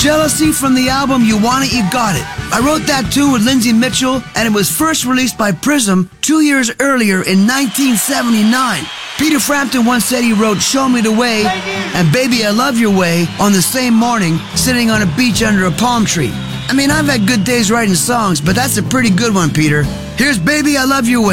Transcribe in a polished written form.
Jealousy from the album You Want It, You Got It. I wrote that tune with Lindsay Mitchell, and it was first released by Prism 2 years earlier in 1979. Peter Frampton once said he wrote Show Me the Way and Baby I Love Your Way on the same morning, sitting on a beach under a palm tree. I mean, I've had good days writing songs, but that's a pretty good one, Peter. Here's Baby I Love Your Way.